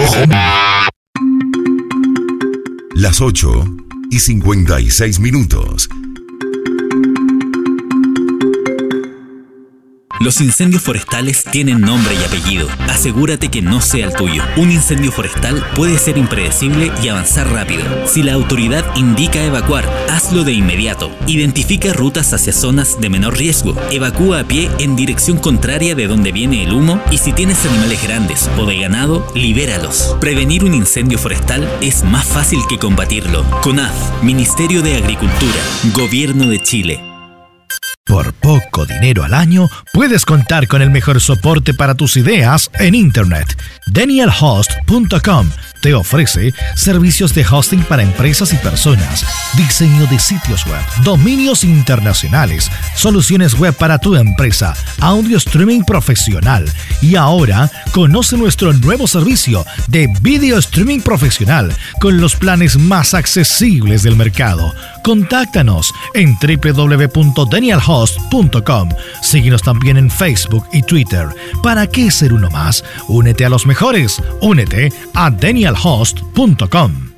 Las 8:56. Los incendios forestales tienen nombre y apellido. Asegúrate que no sea el tuyo. Un incendio forestal puede ser impredecible y avanzar rápido. Si la autoridad indica evacuar, hazlo de inmediato. Identifica rutas hacia zonas de menor riesgo. Evacúa a pie en dirección contraria de donde viene el humo y si tienes animales grandes o de ganado, libéralos. Prevenir un incendio forestal es más fácil que combatirlo. CONAF, Ministerio de Agricultura, Gobierno de Chile. Por poco dinero al año, puedes contar con el mejor soporte para tus ideas en Internet. DanielHost.com te ofrece servicios de hosting para empresas y personas, diseño de sitios web, dominios internacionales, soluciones web para tu empresa, audio streaming profesional. Y ahora, conoce nuestro nuevo servicio de video streaming profesional con los planes más accesibles del mercado. Contáctanos en www.danielhost.com. Síguenos también en Facebook y Twitter. ¿Para qué ser uno más? Únete a los mejores. Únete a danielhost.com.